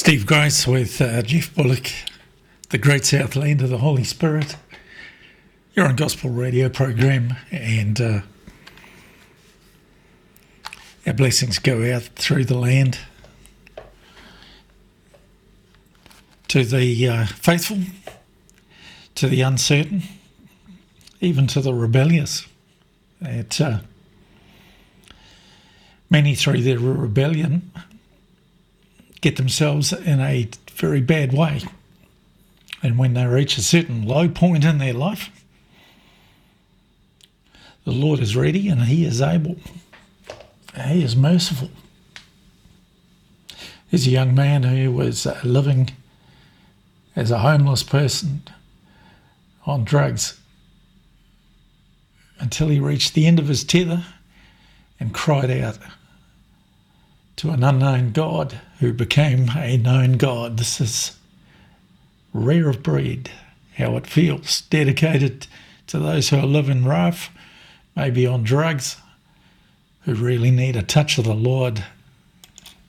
Steve Grace with Jeff Bullock, the Great Southland of the Holy Spirit. You're on Gospel Radio program, and our blessings go out through the land to the faithful, to the uncertain, even to the rebellious. That many through their rebellion get themselves in a very bad way. And when they reach a certain low point in their life, the Lord is ready and He is able. He is merciful. There's a young man who was living as a homeless person on drugs until he reached the end of his tether and cried out to an unknown God who became a known God. This is rare of breed, how it feels. Dedicated to those who are living rough, maybe on drugs, who really need a touch of the Lord